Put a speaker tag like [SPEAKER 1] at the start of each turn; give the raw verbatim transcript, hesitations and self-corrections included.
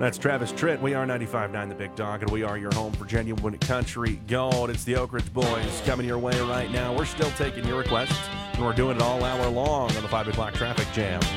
[SPEAKER 1] That's Travis Tritt. We are ninety-five point nine The Big Dog, and we are your home for genuine country gold. It's the Oak Ridge Boys coming your way right now. We're still taking your requests, and we're doing it all hour long on the five o'clock traffic jam.